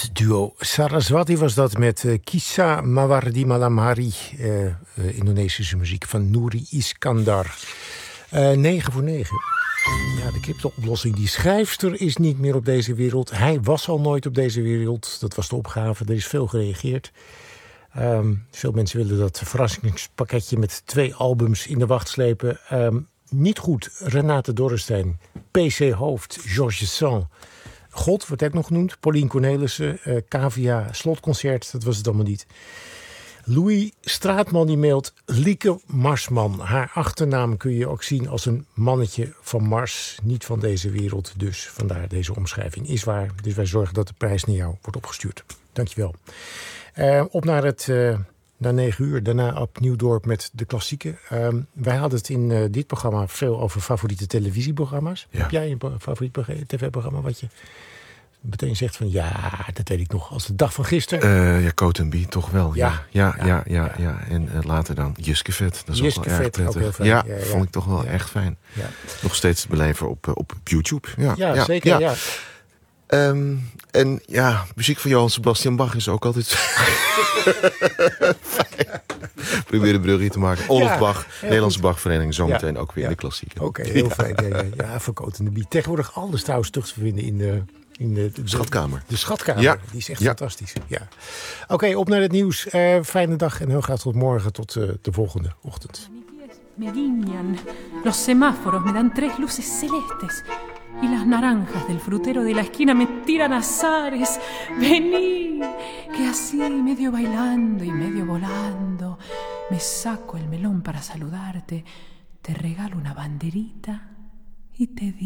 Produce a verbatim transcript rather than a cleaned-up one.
Het duo Saraswati was dat met uh, Kisah Mawardi Malam Hari, uh, uh, Indonesische muziek van Nouri Iskandar. Uh, negen voor negen. Ja, de crypto-oplossing. Die schrijfster is niet meer op deze wereld. Hij was al nooit op deze wereld. Dat was de opgave. Er is veel gereageerd. Um, veel mensen willen dat verrassingspakketje met twee albums in de wacht slepen. Um, niet goed. Renate Dorrestein, P C Hoofd, Georges Sand. God wordt ook nog genoemd. Paulien Cornelissen, uh, Cavia, Slotconcert. Dat was het allemaal niet. Louis Straatman die mailt Lieke Marsman. Haar achternaam kun je ook zien als een mannetje van Mars. Niet van deze wereld, dus vandaar deze omschrijving. Is waar, dus wij zorgen dat de prijs naar jou wordt opgestuurd. Dankjewel. Uh, op naar het... Uh, Na negen uur, daarna op Nieuwdorp met de klassieken. Uh, wij hadden het in uh, dit programma veel over favoriete televisieprogramma's. Ja. Heb jij een favoriet tv-programma wat je meteen zegt van... ja, dat weet ik nog, als de dag van gisteren? Uh, ja, Cotenby toch wel. Ja, ja, ja, ja. ja, ja, ja. En uh, later dan Juskevet. Dat is Juskevet, ook wel erg prettig. Ook heel fijn. Ja, ja, ja, vond ik toch wel ja. echt fijn. Ja. Nog steeds te beleven op, op YouTube. Ja, ja, ja zeker, ja. ja. Um, en ja, muziek van Johann Sebastian Bach is ook altijd fijn. Probeer een brugje te maken. Olaf ja, Bach, Nederlandse goed. Bachvereniging, zometeen ja, ook weer ja. in de klassieken. Oké, okay, heel ja. fijn. Ja, ja, ja verkoten de biet. Tegenwoordig alles trouwens terug te vinden in de, in de, de schatkamer. De schatkamer, ja. Die is echt ja. fantastisch. Ja. Oké, okay, op naar het nieuws. Uh, fijne dag en heel graag tot morgen, tot uh, de volgende ochtend. Me guiñan, los semáforos me dan tres luces celestes y las naranjas del frutero de la esquina me tiran azares. Vení, que así medio bailando y medio volando me saco el melón para saludarte, te regalo una banderita y te digo